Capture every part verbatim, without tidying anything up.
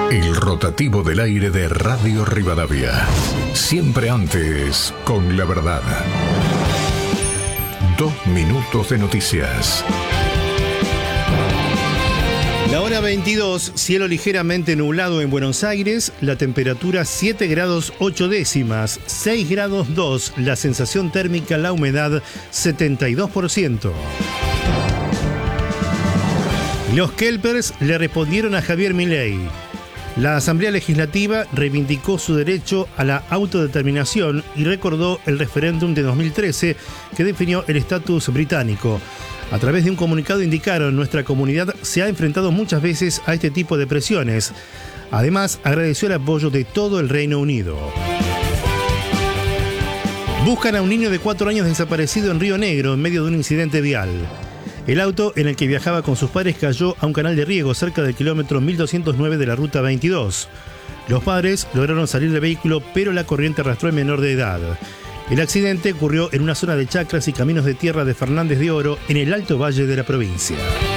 El rotativo del aire de Radio Rivadavia. Siempre antes, con la verdad. Dos minutos de noticias. La hora veintidós, cielo ligeramente nublado en Buenos Aires, la temperatura siete grados ocho décimas, seis grados dos, la sensación térmica, la humedad setenta y dos por ciento. Los Kelpers le respondieron a Javier Milei. La Asamblea Legislativa reivindicó su derecho a la autodeterminación y recordó el referéndum de dos mil trece que definió el estatus británico. A través de un comunicado indicaron: nuestra comunidad se ha enfrentado muchas veces a este tipo de presiones. Además, agradeció el apoyo de todo el Reino Unido. Buscan a un niño de cuatro años desaparecido en Río Negro en medio de un incidente vial. El auto en el que viajaba con sus padres cayó a un canal de riego cerca del kilómetro mil doscientos nueve de la ruta veintidós. Los padres lograron salir del vehículo, pero la corriente arrastró al menor de edad. El accidente ocurrió en una zona de chacras y caminos de tierra de Fernández de Oro, en el Alto Valle de la provincia.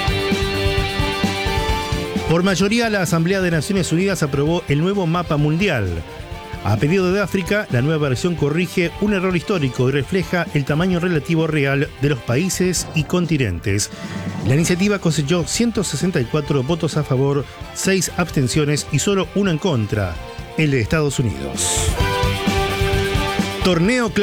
Por mayoría, la Asamblea de Naciones Unidas aprobó el nuevo mapa mundial. A pedido de África, la nueva versión corrige un error histórico y refleja el tamaño relativo real de los países y continentes. La iniciativa cosechó ciento sesenta y cuatro votos a favor, seis abstenciones y solo uno en contra, el de Estados Unidos. Torneo